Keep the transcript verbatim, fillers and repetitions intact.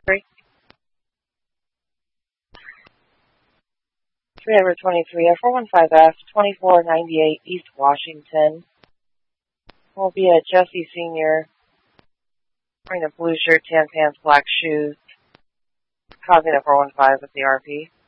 three. three over twenty-three, four one five F, twenty-four ninety-eight East Washington. Will be a Jesse Senior wearing a blue shirt, tan pants, black shoes, causing a four one five with the R P.